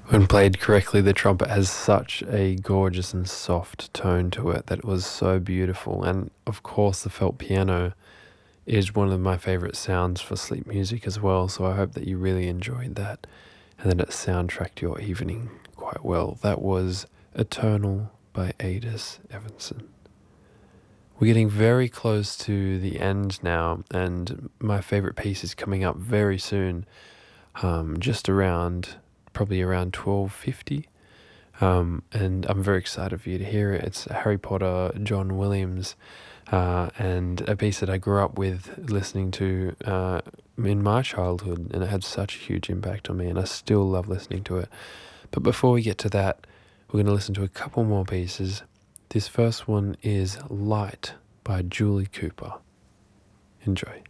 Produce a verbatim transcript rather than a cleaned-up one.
When played correctly, the trumpet has such a gorgeous and soft tone to it that it was so beautiful. And of course, the felt piano is one of my favorite sounds for sleep music as well. So I hope that you really enjoyed that and that it soundtracked your evening quite well. That was Eternal by Adis Evanson. We're getting very close to the end now, and my favorite piece is coming up very soon, um, just around, probably around twelve fifty. Um, and I'm very excited for you to hear it. It's Harry Potter, John Williams, uh, and a piece that I grew up with listening to uh, in my childhood, and it had such a huge impact on me, and I still love listening to it. But before we get to that, we're going to listen to a couple more pieces. This first one is Light by Julie Cooper. Enjoy.